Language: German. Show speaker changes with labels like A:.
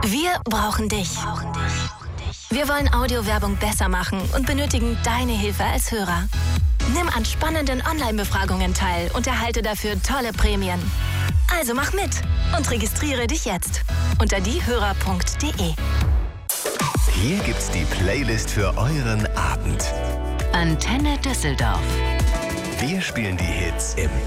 A: Wir brauchen dich. Wir wollen Audiowerbung besser machen und benötigen deine Hilfe als Hörer. Nimm an spannenden Online-Befragungen teil und erhalte dafür tolle Prämien. Also mach mit und registriere dich jetzt unter diehörer.de.
B: Hier gibt's die Playlist für euren Abend.
C: Antenne Düsseldorf.
B: Wir spielen die Hits im